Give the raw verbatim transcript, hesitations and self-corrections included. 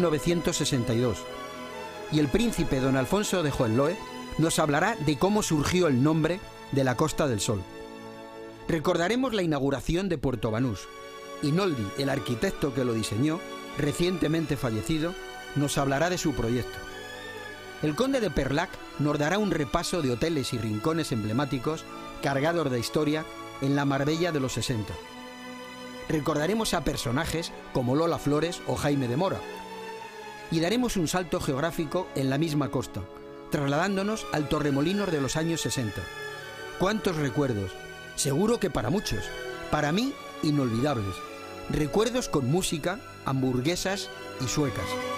mil novecientos sesenta y dos. Y el príncipe don Alfonso de Hohenlohe nos hablará de cómo surgió el nombre de la Costa del Sol. Recordaremos la inauguración de Puerto Banús, y Noldi, el arquitecto que lo diseñó, recientemente fallecido, nos hablará de su proyecto. El conde de Perlac nos dará un repaso de hoteles y rincones emblemáticos cargados de historia en la Marbella de los sesenta. Recordaremos a personajes como Lola Flores o Jaime de Mora. Y daremos un salto geográfico en la misma costa, trasladándonos al Torremolinos de los años sesenta. ¡Cuántos recuerdos! Seguro que para muchos, para mí inolvidables. Recuerdos con música, hamburguesas y suecas.